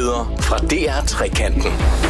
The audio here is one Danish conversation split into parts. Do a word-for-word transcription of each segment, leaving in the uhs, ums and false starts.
Nyheder fra D R Trekanten.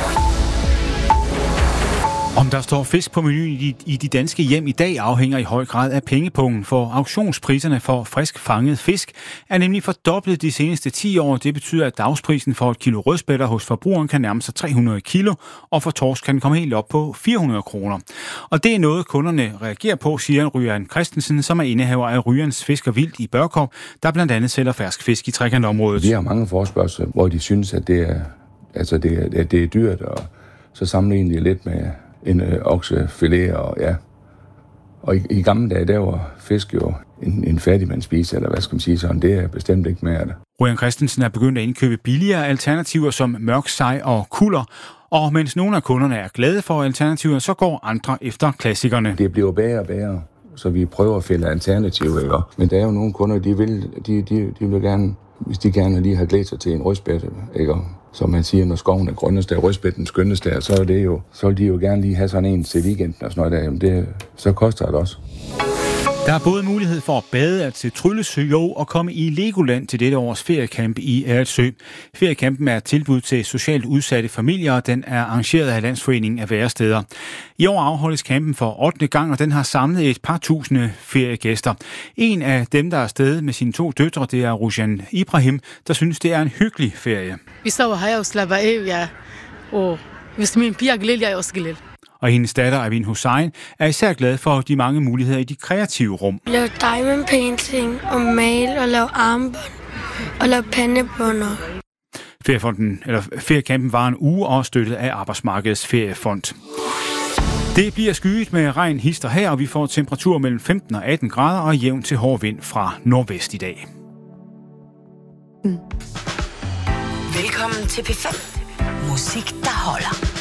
Om der står fisk på menuen i, i de danske hjem i dag afhænger i høj grad af pengepungen, for auktionspriserne for frisk fanget fisk er nemlig fordoblet de seneste ti år. Det betyder, at dagsprisen for et kilo rødspætter hos forbrugeren kan nærme sig tre hundrede kilo, og for torsk kan den komme helt op på fire hundrede kroner. Og det er noget, kunderne reagerer på, siger Ryan Christensen, som er indehaver af Ryans Fisk og Vildt i Børkop, der blandt andet sælger fersk fisk i trekantområdet. Vi har mange forespørgsler, hvor de synes, at det er, altså det er, det er dyrt, og så sammenligner de lidt med en øh, oksefilet, og ja. Og i, i gamle dage, der var fisk jo en, en fattigmand spise, eller hvad skal man sige sådan, det er bestemt ikke mere af det. Ryan Christensen er begyndt at indkøbe billigere alternativer som mørk sej og kulder, og mens nogle af kunderne er glade for alternativer, så går andre efter klassikerne. Det bliver bedre og bedre, så vi prøver at finde alternativer, ikke? Men der er jo nogle kunder, de vil, de, de, de vil gerne, hvis de gerne lige har glædt sig til en rødspætte, ikke? Som man siger, når skoven er grønnest, der er rødspætten skønnest der, så er det jo, så vil de jo gerne lige have sådan en til weekenden og sådan noget der. Jamen det, så koster det også. Der er både mulighed for at bade, at se trylleshow og komme i Legoland til dette års feriecamp i Erritsø. Feriecampen er et tilbud til socialt udsatte familier, og den er arrangeret af Landsforeningen af Væresteder. I år afholdes campen for ottende gang, og den har samlet et par tusinde feriegæster. En af dem, der er afsted med sine to døtre, det er Rujan Ibrahim, der synes, det er en hyggelig ferie. Vi sover her og slapper af, ja. Og hvis min piger glæder, jeg også glæder. Og hendes datter, Avin Hussein, er især glad for de mange muligheder i de kreative rum. Lave diamond painting og male og lave armbånd og lave pandebunder. Feriefonden, eller feriecampen var en uge og støttet af Arbejdsmarkedets Feriefond. Det bliver skyet med regn hister her, og vi får temperatur mellem femten og atten grader og jævn til hård vind fra nordvest i dag. Mm. Velkommen til P fem. Musik, der holder.